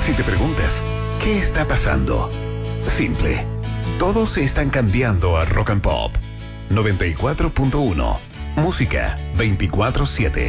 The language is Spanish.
Si te preguntas, ¿qué está pasando? Simple. Todos están cambiando a Rock and Pop. 94.1. Música 24/7.